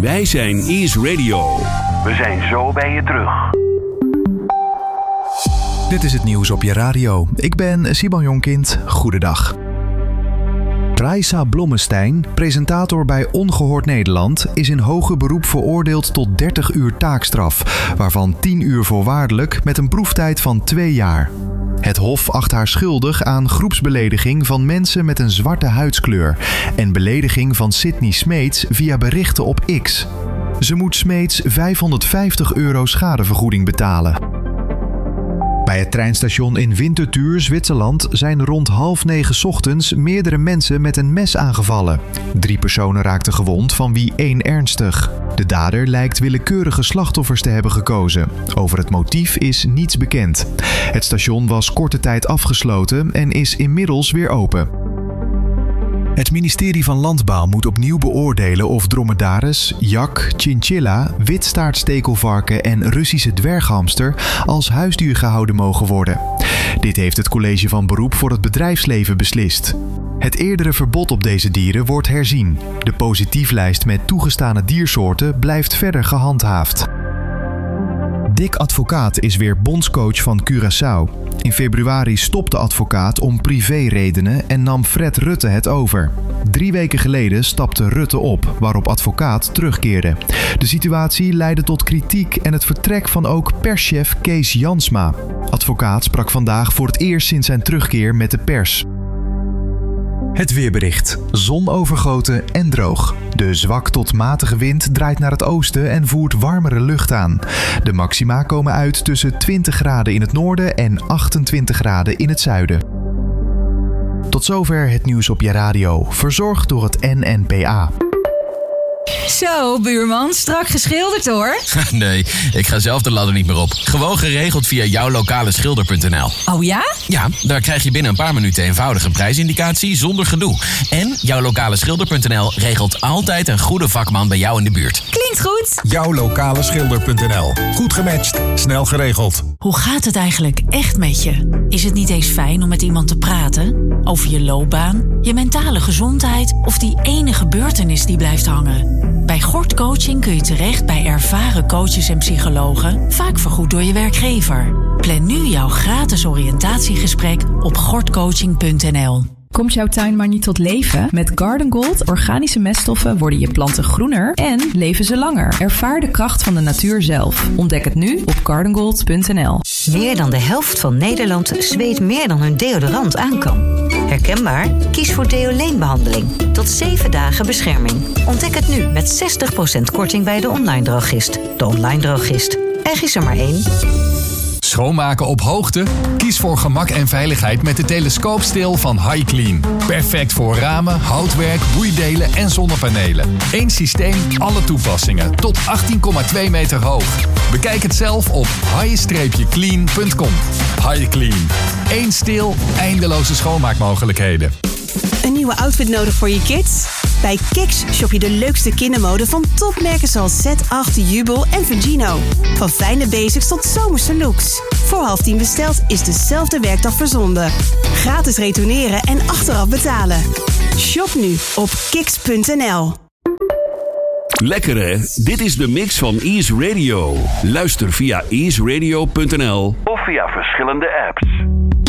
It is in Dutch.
Wij zijn Ease Radio. We zijn zo bij je terug. Dit is het nieuws op je radio. Ik ben Simon Jonkind. Goedendag. Raisa Blommestein, presentator bij Ongehoord Nederland, is in hoger beroep veroordeeld tot 30 uur taakstraf, waarvan 10 uur voorwaardelijk met een proeftijd van 2 jaar. Het Hof acht haar schuldig aan groepsbelediging van mensen met een zwarte huidskleur en belediging van Sydney Smeets via berichten op X. Ze moet Smeets €550 schadevergoeding betalen. Bij het treinstation in Winterthur, Zwitserland, zijn rond 8:30 ochtends meerdere mensen met een mes aangevallen. 3 personen raakten gewond, van wie 1 ernstig. De dader lijkt willekeurige slachtoffers te hebben gekozen. Over het motief is niets bekend. Het station was korte tijd afgesloten en is inmiddels weer open. Het ministerie van Landbouw moet opnieuw beoordelen of dromedaris, jak, chinchilla, witstaartstekelvarken en Russische dwerghamster als huisdier gehouden mogen worden. Dit heeft het College van Beroep voor het Bedrijfsleven beslist. Het eerdere verbod op deze dieren wordt herzien. De positieflijst met toegestane diersoorten blijft verder gehandhaafd. Dick Advocaat is weer bondscoach van Curaçao. In februari stopte Advocaat om privéredenen en nam Fred Rutte het over. 3 weken geleden stapte Rutte op, waarop Advocaat terugkeerde. De situatie leidde tot kritiek en het vertrek van ook perschef Kees Jansma. Advocaat sprak vandaag voor het eerst sinds zijn terugkeer met de pers. Het weerbericht. Zonovergoten en droog. De zwak tot matige wind draait naar het oosten en voert warmere lucht aan. De maxima komen uit tussen 20 graden in het noorden en 28 graden in het zuiden. Tot zover het nieuws op je radio, verzorgd door het NNPA. Zo, buurman, strak geschilderd hoor. Nee, ik ga zelf de ladder niet meer op. Gewoon geregeld via jouwlokaleschilder.nl. Oh ja? Ja, daar krijg je binnen een paar minuten eenvoudig een prijsindicatie zonder gedoe. En jouwlokaleschilder.nl regelt altijd een goede vakman bij jou in de buurt. Klinkt goed. Jouwlokaleschilder.nl. Goed gematcht, snel geregeld. Hoe gaat het eigenlijk echt met je? Is het niet eens fijn om met iemand te praten? Over je loopbaan, je mentale gezondheid of die ene gebeurtenis die blijft hangen? Bij Gort Coaching kun je terecht bij ervaren coaches en psychologen, vaak vergoed door je werkgever. Plan nu jouw gratis oriëntatiegesprek op gortcoaching.nl. Komt jouw tuin maar niet tot leven? Met Garden Gold organische meststoffen worden je planten groener en leven ze langer. Ervaar de kracht van de natuur zelf. Ontdek het nu op gardengold.nl. Meer dan de helft van Nederland zweet meer dan hun deodorant aan kan. Herkenbaar? Kies voor Deolane-behandeling. Tot 7 dagen bescherming. Ontdek het nu met 60% korting bij de online drogist. De online drogist. Er is er maar 1. Schoonmaken op hoogte? Kies voor gemak en veiligheid met de telescoopsteel van HiClean. Perfect voor ramen, houtwerk, boeidelen en zonnepanelen. Eén systeem, alle toepassingen. Tot 18,2 meter hoog. Bekijk het zelf op high-clean.com. HiClean. Eén steel, eindeloze schoonmaakmogelijkheden. Een nieuwe outfit nodig voor je kids? Bij Kiks shop je de leukste kindermode van topmerken zoals Z8, Jubel en Vigino. Van fijne basics tot zomerse looks. Voor 9:30 besteld is dezelfde werkdag verzonden. Gratis retourneren en achteraf betalen. Shop nu op kiks.nl. Lekker hè? Dit is de mix van Ease Radio. Luister via easeradio.nl of via verschillende apps.